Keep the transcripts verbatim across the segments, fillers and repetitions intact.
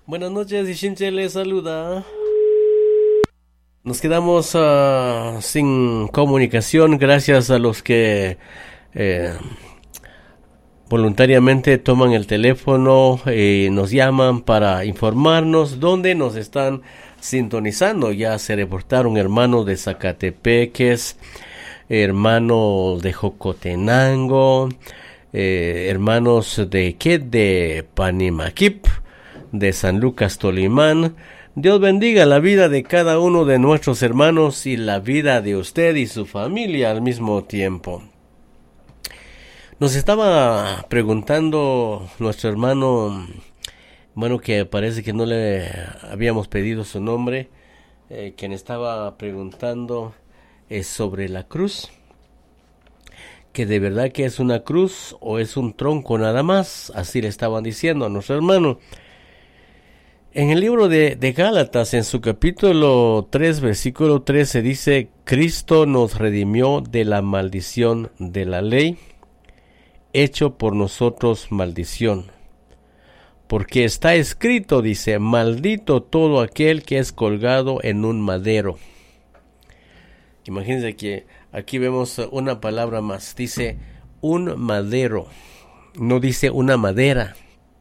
Buenas noches, Ishinche les saluda. Nos quedamos uh, sin comunicación gracias a los que eh, voluntariamente toman el teléfono y nos llaman para informarnos dónde nos están sintonizando. Ya se reportaron hermanos de Zacatepeques, hermanos de Jocotenango, eh, hermanos de ¿qué? de Panimaquip, de San Lucas Tolimán. Dios bendiga la vida de cada uno de nuestros hermanos y la vida de usted y su familia al mismo tiempo. Nos estaba preguntando nuestro hermano, bueno, que parece que no le habíamos pedido su nombre, eh, quien estaba preguntando eh, sobre la cruz, que de verdad que es una cruz o es un tronco nada más, así le estaban diciendo a nuestro hermano. En el libro de, de Gálatas, en su capítulo tres, versículo trece, dice: Cristo nos redimió de la maldición de la ley, hecho por nosotros maldición. Porque está escrito, dice, maldito todo aquel que es colgado en un madero. Imagínense que aquí vemos una palabra más, dice un madero, no dice una madera.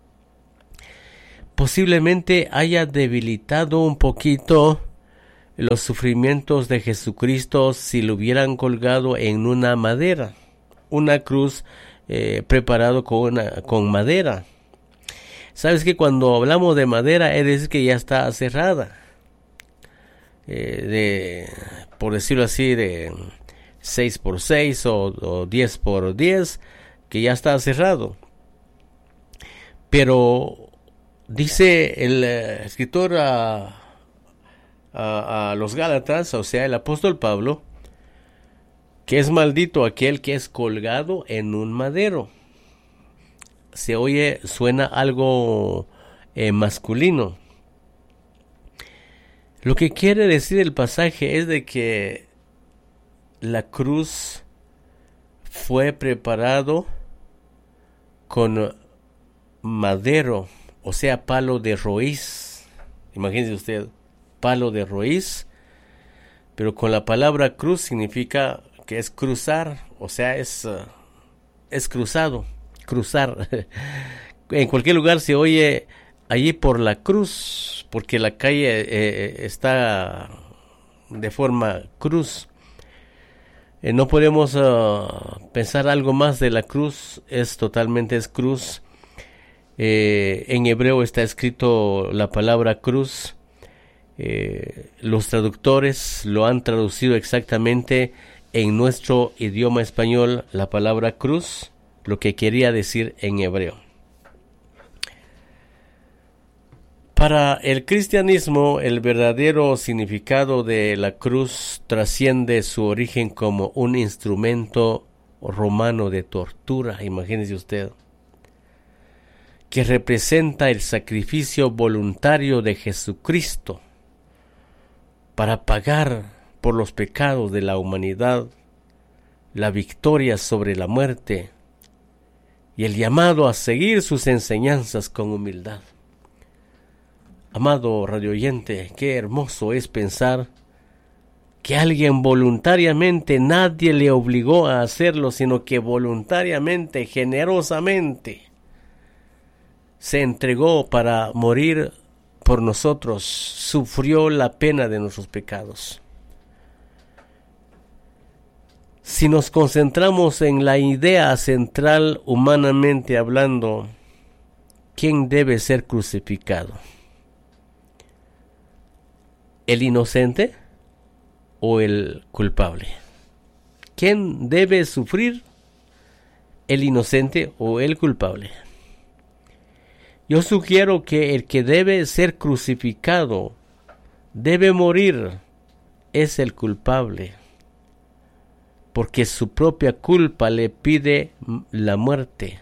Posiblemente haya debilitado un poquito los sufrimientos de Jesucristo si lo hubieran colgado en una madera, una cruz eh, preparado con, una, con madera. Sabes que cuando hablamos de madera es decir que ya está cerrada, eh, de, por decirlo así, de seis por seis o, o diez por diez, que ya está cerrado. Pero dice el uh, escritor a, a, a los Gálatas, o sea, el apóstol Pablo, que es maldito aquel que es colgado en un madero. Se oye, suena algo eh, masculino. Lo que quiere decir el pasaje es de que la cruz fue preparado con madero, o sea, palo de roíz. Imagínese usted, palo de roíz, pero con la palabra cruz significa que es cruzar, o sea, es, uh, es cruzado, cruzar. En cualquier lugar se oye allí por la cruz, porque la calle eh, está de forma cruz. Eh, no podemos uh, pensar algo más de la cruz, es totalmente es cruz. Eh, en hebreo está escrito la palabra cruz. Eh, los traductores lo han traducido exactamente en nuestro idioma español, la palabra cruz, lo que quería decir en hebreo. Para el cristianismo, el verdadero significado de la cruz trasciende su origen como un instrumento romano de tortura, imagínese usted, que representa el sacrificio voluntario de Jesucristo para pagar por los pecados de la humanidad, la victoria sobre la muerte y el llamado a seguir sus enseñanzas con humildad. Amado radioyente, qué hermoso es pensar que alguien voluntariamente, nadie le obligó a hacerlo, sino que voluntariamente, generosamente, se entregó para morir por nosotros, sufrió la pena de nuestros pecados. Si nos concentramos en la idea central, humanamente hablando, ¿quién debe ser crucificado? ¿El inocente o el culpable? ¿Quién debe sufrir? ¿El inocente o el culpable? Yo sugiero que el que debe ser crucificado, debe morir, es el culpable, porque su propia culpa le pide la muerte.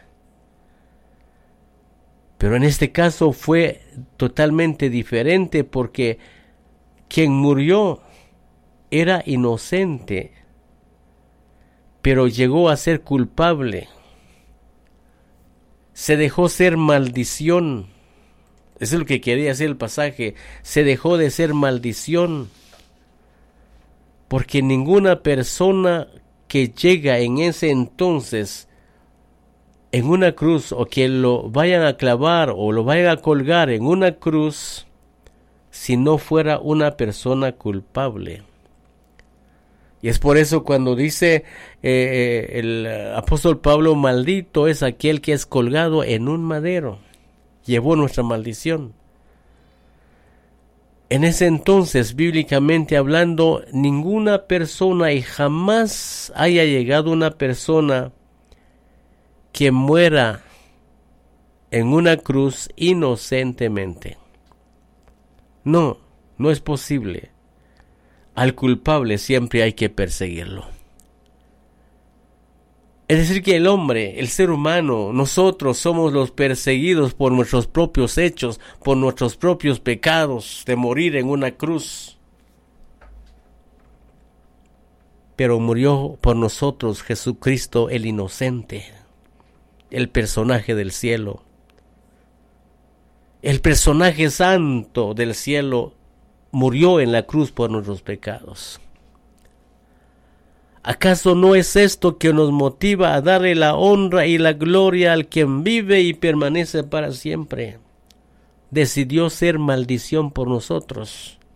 Pero en este caso fue totalmente diferente, porque quien murió era inocente, pero llegó a ser culpable. Se dejó ser maldición Eso es lo que quería decir el pasaje. Se dejó de ser maldición. Porque ninguna persona que llega en ese entonces en una cruz, o que lo vayan a clavar o lo vayan a colgar en una cruz, si no fuera una persona culpable. Y es por eso cuando dice eh, el apóstol Pablo, maldito es aquel que es colgado en un madero. Llevó nuestra maldición. En ese entonces, bíblicamente hablando, ninguna persona, y jamás haya llegado una persona que muera en una cruz inocentemente. No, no es posible. Al culpable siempre hay que perseguirlo. Es decir, que el hombre, el ser humano, nosotros somos los perseguidos por nuestros propios hechos, por nuestros propios pecados, de morir en una cruz. Pero murió por nosotros Jesucristo el inocente, el personaje del cielo. El personaje santo del cielo murió en la cruz por nuestros pecados. ¿Acaso no es esto que nos motiva a darle la honra y la gloria al quien vive y permanece para siempre? Decidió ser maldición por nosotros.